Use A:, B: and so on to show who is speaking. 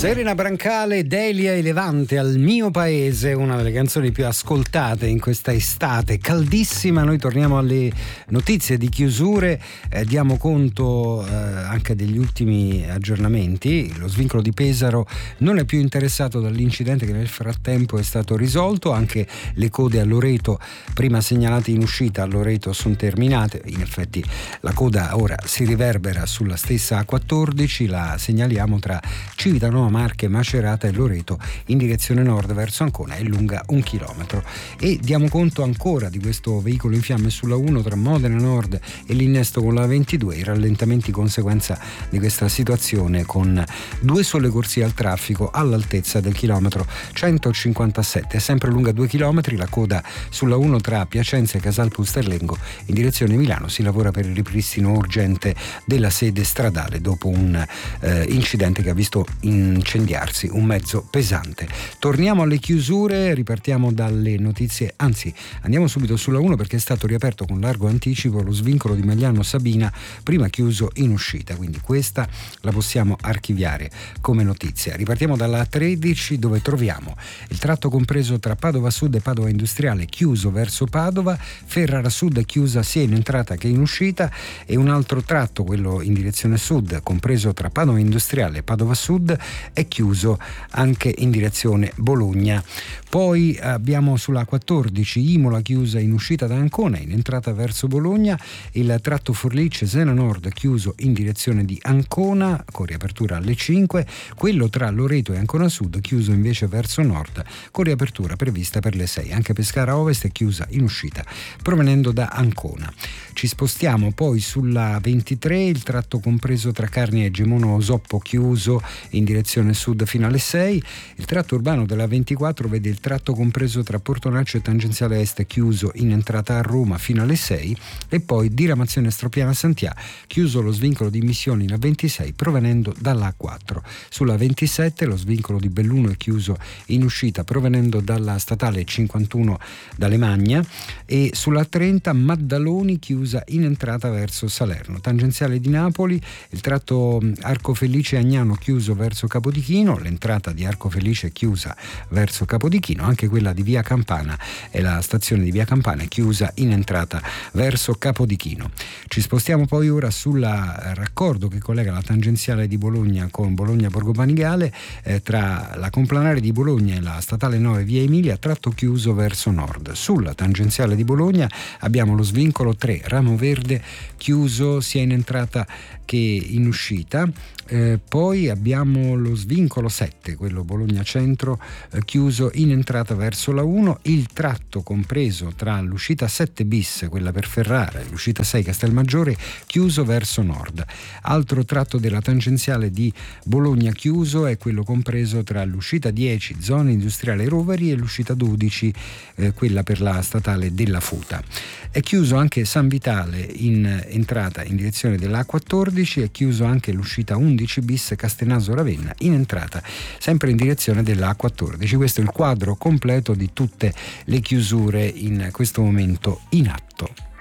A: Serena Brancale, Delia e Levante, Al mio paese, una delle canzoni più ascoltate in questa estate caldissima. Noi torniamo alle notizie di chiusure, diamo conto anche degli ultimi aggiornamenti. Lo svincolo di Pesaro non è più interessato dall'incidente che nel frattempo è stato risolto, anche le code a Loreto prima segnalate in uscita a Loreto sono terminate. In effetti la coda ora si riverbera sulla stessa A14, la segnaliamo tra Civitanova Marche, Macerata e Loreto in direzione nord verso Ancona, è lunga 1 chilometro. E diamo conto ancora di questo veicolo in fiamme sulla 1 tra Modena Nord e l'innesto con la 22, i rallentamenti conseguenza di questa situazione con 2 sole corsie al traffico all'altezza del chilometro 157, è sempre lunga 2 chilometri, la coda sulla 1 tra Piacenza e Casal Pusterlengo in direzione Milano, si lavora per il ripristino urgente della sede stradale dopo un incidente che ha visto incendiarsi un mezzo pesante. Torniamo alle chiusure, ripartiamo dalle notizie, anzi andiamo subito sulla 1 perché è stato riaperto con largo anticipo lo svincolo di Magliano Sabina, prima chiuso in uscita, quindi questa la possiamo archiviare come notizia. Ripartiamo dalla 13 dove troviamo il tratto compreso tra Padova Sud e Padova Industriale chiuso verso Padova, Ferrara Sud chiusa sia in entrata che in uscita e un altro tratto, quello in direzione sud, compreso tra Padova Industriale e Padova Sud, è chiuso anche in direzione Bologna. Poi abbiamo sulla 14 Imola chiusa in uscita da Ancona, in entrata verso Bologna, il tratto Forlì-Cesena Nord chiuso in direzione di Ancona con riapertura alle 5, quello tra Loreto e Ancona Sud chiuso invece verso nord con riapertura prevista per le 6. Anche Pescara Ovest è chiusa in uscita provenendo da Ancona. Ci spostiamo poi sulla 23, il tratto compreso tra Carni e Gemono Osoppo chiuso in direzione sud fino alle 6, il tratto urbano della 24 vede il tratto compreso tra Portonaccio e Tangenziale Est chiuso in entrata a Roma fino alle 6 e poi diramazione Stropiana Santià chiuso lo svincolo di Missioni la 26 provenendo dalla A4. Sulla 27 lo svincolo di Belluno è chiuso in uscita provenendo dalla statale 51 D'Alemagna e sulla 30 Maddaloni chiusa in entrata verso Salerno. Tangenziale di Napoli, il tratto Arco Felice Agnano chiuso verso Capodichino, l'entrata di Arco Felice è chiusa verso Capodichino, anche quella di Via Campana e la stazione di Via Campana è chiusa in entrata verso Capodichino. Ci spostiamo poi ora sul raccordo che collega la tangenziale di Bologna con Bologna Borgo Panigale, tra la Complanare di Bologna e la statale 9 Via Emilia, tratto chiuso verso nord. Sulla tangenziale di Bologna abbiamo lo svincolo 3 Ramo Verde chiuso sia in entrata che in uscita, poi abbiamo lo svincolo 7, quello Bologna Centro, chiuso in entrata verso la 1, il tratto compreso tra l'uscita 7 bis, quella per Ferrara, e l'uscita 6 Castelmaggiore chiuso verso nord. Altro tratto della tangenziale di Bologna chiuso è quello compreso tra l'uscita 10 zona industriale Roveri e l'uscita 12, quella per la statale della Futa. È chiuso anche San Vitale in entrata in direzione dell'A14, è chiuso anche l'uscita 11 bis Castenaso Ravenna in entrata sempre in direzione dell'A14. Questo è il quadro completo di tutte le chiusure in questo momento in atto.